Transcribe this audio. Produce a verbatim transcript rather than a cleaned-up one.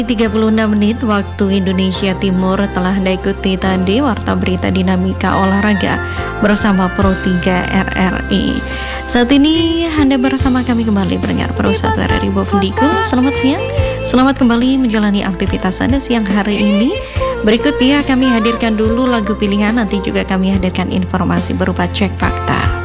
tiga puluh enam menit waktu Indonesia Timur telah Anda ikuti tadi Warta Berita Dinamika Olahraga bersama Pro tiga R R I. Saat ini Anda bersama kami kembali pendengar Pro satu R R I Bovendikul. Selamat siang, selamat kembali menjalani aktivitas Anda siang hari ini. Berikut ya kami hadirkan dulu lagu pilihan, nanti juga kami hadirkan informasi berupa cek fakta.